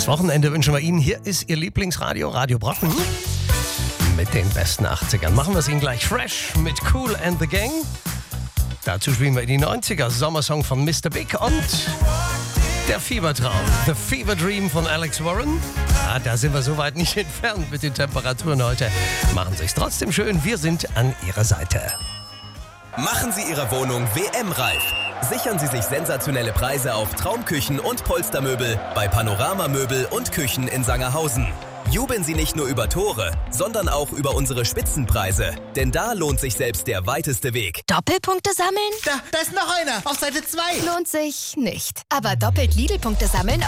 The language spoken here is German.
Wochenende wünschen wir Ihnen. Hier ist Ihr Lieblingsradio, Radio Brocken. Mit den besten 80ern. Machen wir es Ihnen gleich fresh mit Kool and the Gang. Dazu spielen wir die 90er Sommersong von Mr. Big und der Fiebertraum. The Fever Dream von Alex Warren. Ja, da sind wir so weit nicht entfernt mit den Temperaturen heute. Machen Sie es trotzdem schön. Wir sind an Ihrer Seite. Machen Sie Ihre Wohnung WM-reif. Sichern Sie sich sensationelle Preise auf Traumküchen und Polstermöbel bei Panorama Möbel und Küchen in Sangerhausen. Jubeln Sie nicht nur über Tore, sondern auch über unsere Spitzenpreise. Denn da lohnt sich selbst der weiteste Weg. Doppelpunkte sammeln? Da ist noch einer auf Seite 2. Lohnt sich nicht. Aber doppelt Lidl-Punkte sammeln